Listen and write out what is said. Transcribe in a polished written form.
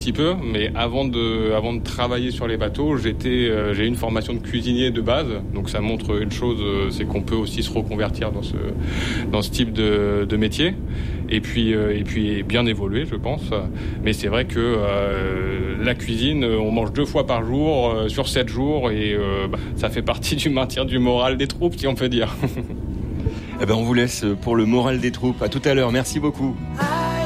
Petit peu, mais avant de travailler sur les bateaux, j'ai une formation de cuisinier de base, donc ça montre une chose, c'est qu'on peut aussi se reconvertir dans ce type de métier, et puis bien évoluer, je pense. Mais c'est vrai que la cuisine, on mange 2 fois par jour sur 7 jours, et ça fait partie du maintien du moral des troupes, si on peut dire. On vous laisse pour le moral des troupes. À tout à l'heure. Merci beaucoup.